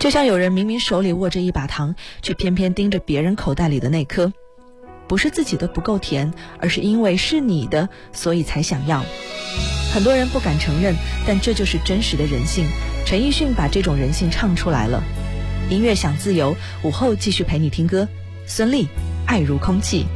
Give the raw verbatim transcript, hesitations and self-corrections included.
就像有人明明手里握着一把糖，却偏偏盯着别人口袋里的那颗，不是自己的不够甜，而是因为是你的，所以才想要。很多人不敢承认，但这就是真实的人性。陈奕迅把这种人性唱出来了。音乐想自由，午后继续陪你听歌。孙俪，爱如空气。